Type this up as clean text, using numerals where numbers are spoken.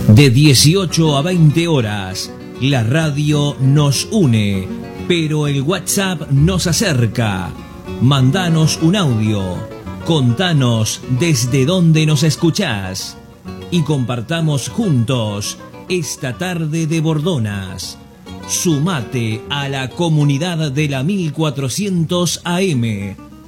De 18 a 20 horas, la radio nos une, pero el WhatsApp nos acerca. Mandanos un audio, contanos desde dónde nos escuchás y compartamos juntos esta tarde de Bordonas. Sumate a la comunidad de la 1400 AM.